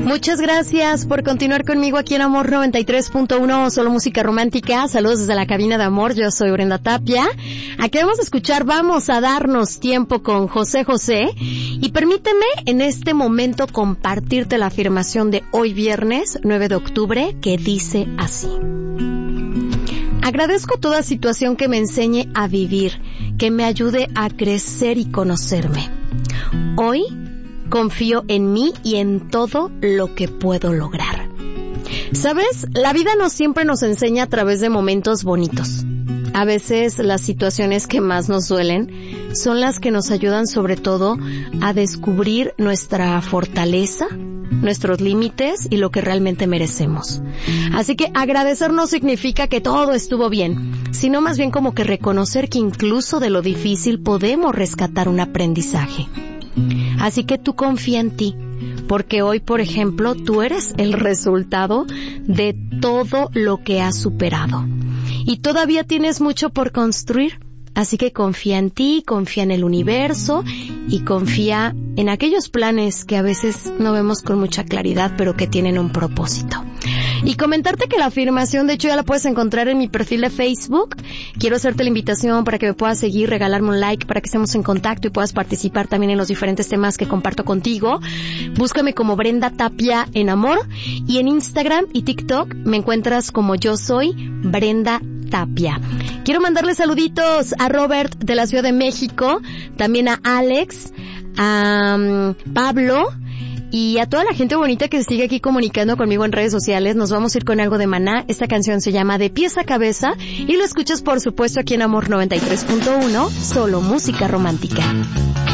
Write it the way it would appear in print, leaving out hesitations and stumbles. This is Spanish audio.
Muchas gracias por continuar conmigo aquí en Amor 93.1, solo música romántica. Saludos desde la cabina de Amor, yo soy Brenda Tapia. Aquí vamos a escuchar Vamos a darnos tiempo con José José. Y permíteme en este momento compartirte la afirmación de hoy viernes 9 de octubre que dice así. Agradezco toda situación que me enseñe a vivir, que me ayude a crecer y conocerme. Hoy confío en mí y en todo lo que puedo lograr. ¿Sabes? La vida no siempre nos enseña a través de momentos bonitos. A veces las situaciones que más nos duelen son las que nos ayudan sobre todo a descubrir nuestra fortaleza, nuestros límites y lo que realmente merecemos. Así que agradecer no significa que todo estuvo bien, sino más bien como que reconocer que incluso de lo difícil podemos rescatar un aprendizaje. Así que tú confía en ti, porque hoy, por ejemplo, tú eres el resultado de todo lo que has superado. Y todavía tienes mucho por construir. Así que confía en ti, confía en el universo y confía en aquellos planes que a veces no vemos con mucha claridad, pero que tienen un propósito. Y comentarte que la afirmación, de hecho, ya la puedes encontrar en mi perfil de Facebook. Quiero hacerte la invitación para que me puedas seguir, regalarme un like para que estemos en contacto y puedas participar también en los diferentes temas que comparto contigo. Búscame como Brenda Tapia en Amor y en Instagram y TikTok me encuentras como Yo Soy Brenda Tapia. Quiero mandarle saluditos a Robert de la Ciudad de México, también a Alex, a Pablo y a toda la gente bonita que se sigue aquí comunicando conmigo en redes sociales. Nos vamos a ir con algo de Maná. Esta canción se llama De Pies a Cabeza y lo escuchas por supuesto aquí en Amor 93.1, solo música romántica.